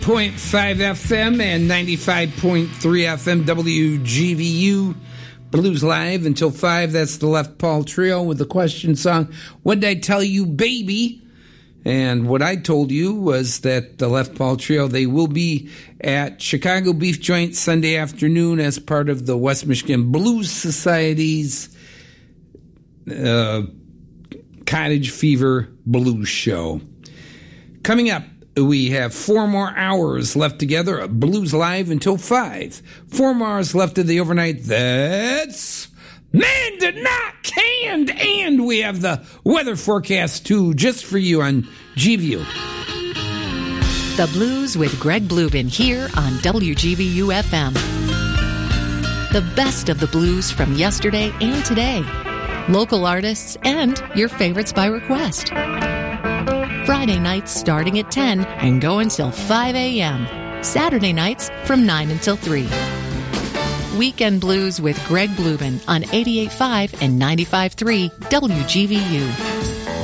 FM and 95.3 FM WGVU. Blues Live until 5. That's the Left Paul Trio with the question song, What Did I Tell You, Baby? And what I told you was that the Left Paul Trio, they will be at Chicago Beef Joint Sunday afternoon as part of the West Michigan Blues Society's Cottage Fever Blues Show. Coming up, we have 4 more hours left together of Blues Live until 5. 4 more hours left of the overnight. That's Man Did Not Canned. And we have the weather forecast, too, just for you on GVU. The Blues with Greg Blubin here on WGVU FM. The best of the blues from yesterday and today. Local artists and your favorites by request. Friday nights starting at 10 and go until 5 a.m. Saturday nights from 9 until 3. Weekend Blues with Greg Blubin on 88.5 and 95.3 WGVU.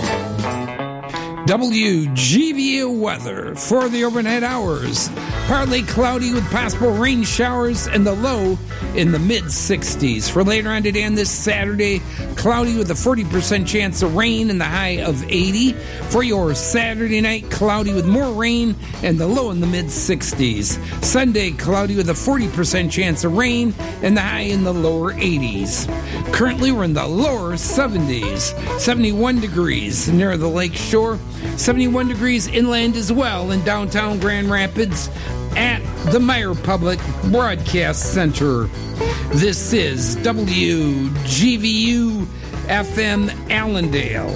WGVU weather for the overnight hours. Partly cloudy with possible rain showers and the low in the mid-60s. For later on today and this Saturday, cloudy with a 40% chance of rain and the high of 80. For your Saturday night, cloudy with more rain and the low in the mid-60s. Sunday, cloudy with a 40% chance of rain and the high in the lower 80s. Currently, we're in the lower 70s. 71 degrees near the lake shore. 71 degrees inland as well in downtown Grand Rapids at the Meyer Public Broadcast Center. This is WGVU FM Allendale,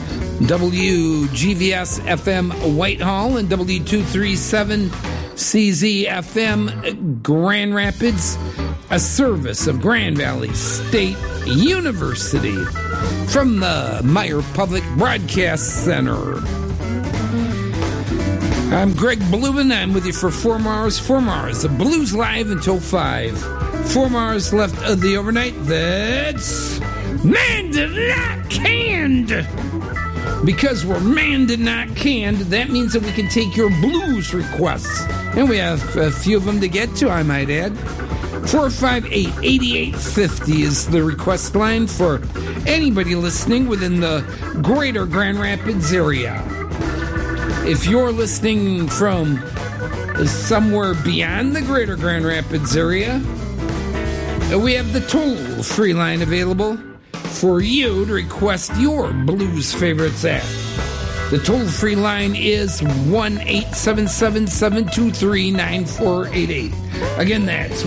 WGVS FM Whitehall, and W237 CZ FM Grand Rapids, a service of Grand Valley State University from the Meyer Public Broadcast Center. I'm Greg Blubin. I'm with you for 4 hours. 4 hours. The Blues Live until 5. 4 hours left of the overnight. That's Man Did Not Canned. Because we're Man Did Not Canned, that means that we can take your blues requests. And we have a few of them to get to, I might add. 458-8850 is the request line for anybody listening within the greater Grand Rapids area. If you're listening from somewhere beyond the greater Grand Rapids area, we have the toll-free line available for you to request your blues favorites at. The toll-free line is 1-877-723-9488. Again, that's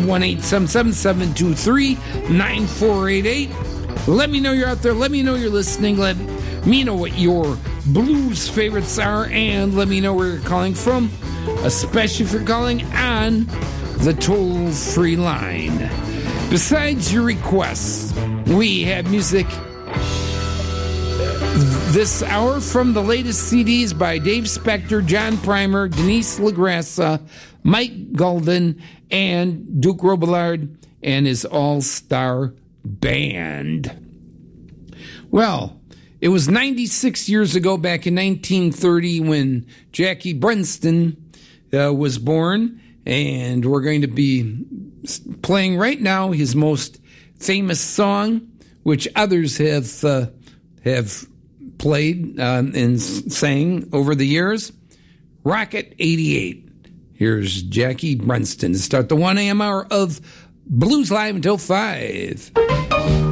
1-877-723-9488. Let me know you're out there. Let me know you're listening. Let me know what your blues favorites are, and let me know where you're calling from, especially if you're calling on the toll-free line. Besides your requests, we have music this hour from the latest CDs by Dave Spector, John Primer, Denise LaGrassa, Mike Golden, and Duke Robillard and his all-star band. Well, it was 96 years ago, back in 1930, when Jackie Brenston was born, and we're going to be playing right now his most famous song, which others have played and sang over the years, Rocket 88. Here's Jackie Brenston to start the 1 a.m. hour of Blues Live until 5.